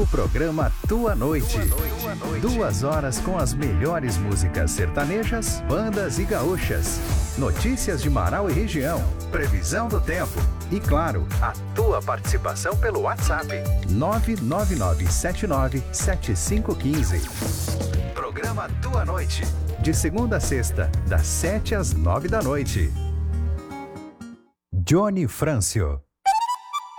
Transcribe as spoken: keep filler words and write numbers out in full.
O programa Tua Noite. Duas horas com as melhores músicas sertanejas, bandas e gaúchas. Notícias de Marau e região. Previsão do tempo. E claro, a tua participação pelo WhatsApp. nove nove nove sete nove sete cinco um cinco. Programa Tua Noite. De segunda a sexta, das sete às nove da noite. Johnny Frâncio.